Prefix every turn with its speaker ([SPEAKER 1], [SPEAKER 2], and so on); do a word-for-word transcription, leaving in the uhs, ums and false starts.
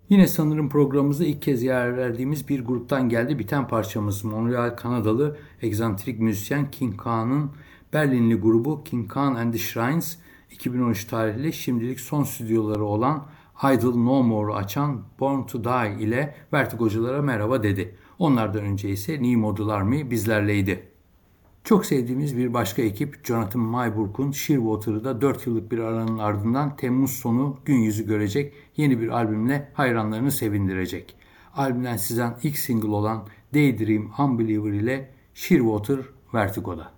[SPEAKER 1] Yine sanırım programımızda ilk kez yer verdiğimiz bir gruptan geldi biten parçamız. Montreal Kanadalı egzantrik müzisyen King Kaan'ın Berlinli grubu King Kaan and the Shrines iki bin on üç tarihli şimdilik son stüdyoları olan Idle No More'u açan Born to Die ile Vertigoculara merhaba dedi. Onlardan önce ise New Model Army bizlerleydi. Çok sevdiğimiz bir başka ekip Jonathan Mayburg'un Shearwater'ı da dört yıllık bir aranın ardından Temmuz sonu gün yüzü görecek yeni bir albümle hayranlarını sevindirecek. Albümden sizden ilk single olan Daydream Unbeliever ile Shearwater Vertigo'da.